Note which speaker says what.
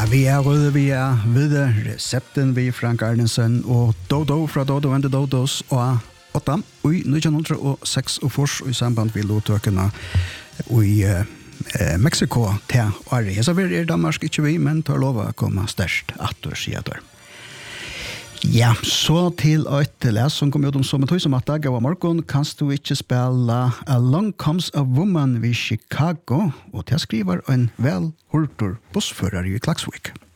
Speaker 1: vi er ved recepten vi Frank Arnesen og Dodo fra Dodo and the Dodos og 8 i 1906 og i samband med låttøkene i Mexico til Ari. Så vi Danmark ikke vi, men tar lov å komme størst at sier. Ja, så til et les som kom ut om som et høy som at dag av morgen kan du ikke spille Along Comes a Woman ved Chicago og til skriver en vel hurtur bussfører i Klaksvik.